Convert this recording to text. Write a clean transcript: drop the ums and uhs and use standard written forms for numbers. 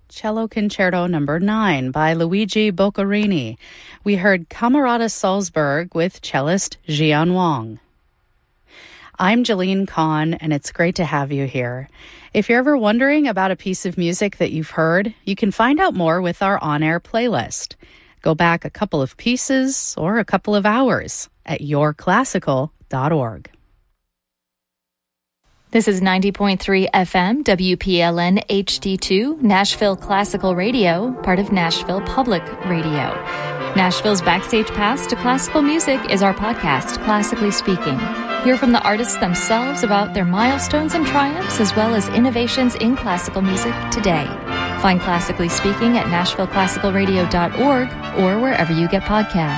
Cello Concerto No. 9 by Luigi Boccherini. We heard Camerata Salzburg with cellist Jian Wang. I'm Jeline Kahn, and it's great to have you here. If you're ever wondering about a piece of music that you've heard, you can find out more with our on-air playlist. Go back a couple of pieces or a couple of hours at yourclassical.org. This is 90.3 FM, WPLN HD2, Nashville Classical Radio, part of Nashville Public Radio. Nashville's Backstage Pass to Classical Music is our podcast, Classically Speaking. Hear from the artists themselves about their milestones and triumphs, as well as innovations in classical music today. Find Classically Speaking at NashvilleClassicalRadio.org or wherever you get podcasts.